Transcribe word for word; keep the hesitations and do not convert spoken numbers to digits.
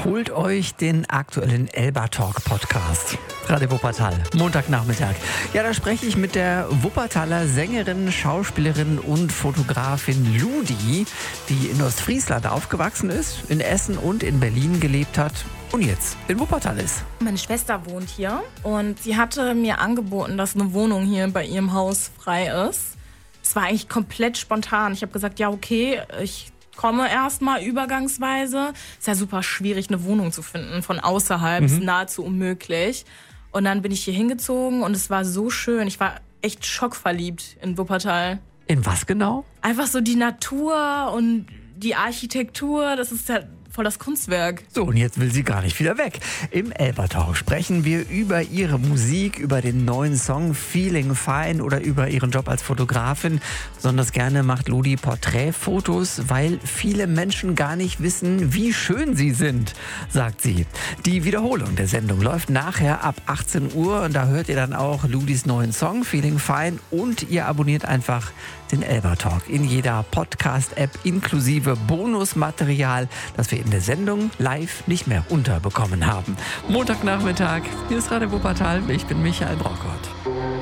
Holt euch den aktuellen Elba Talk Podcast. Radio Wuppertal, Montagnachmittag. Ja, da spreche ich mit der Wuppertaler Sängerin, Schauspielerin und Fotografin Ludi, die in Ostfriesland aufgewachsen ist, in Essen und in Berlin gelebt hat und jetzt in Wuppertal ist. Meine Schwester wohnt hier und sie hatte mir angeboten, dass eine Wohnung hier bei ihrem Haus frei ist. Es war eigentlich komplett spontan. Ich habe gesagt, ja okay, ich komme erstmal übergangsweise. Ist ja super schwierig, eine Wohnung zu finden von außerhalb. Mhm. Ist nahezu unmöglich. Und dann bin ich hier hingezogen und es war so schön. Ich war echt schockverliebt in Wuppertal. In was genau? Einfach so die Natur und die Architektur. Das ist ja voll das Kunstwerk. So, und jetzt will sie gar nicht wieder weg. Im Elba Talk sprechen wir über ihre Musik, über den neuen Song Feeling Fine oder über ihren Job als Fotografin. Besonders gerne macht Ludi Porträtfotos, weil viele Menschen gar nicht wissen, wie schön sie sind, sagt sie. Die Wiederholung der Sendung läuft nachher ab achtzehn Uhr und da hört ihr dann auch Ludis neuen Song Feeling Fine und ihr abonniert einfach den Elba Talk in jeder Podcast-App inklusive Bonusmaterial, das wir in der Sendung live nicht mehr unterbekommen haben. Montagnachmittag, hier ist Radio Wuppertal, ich bin Michael Brockert.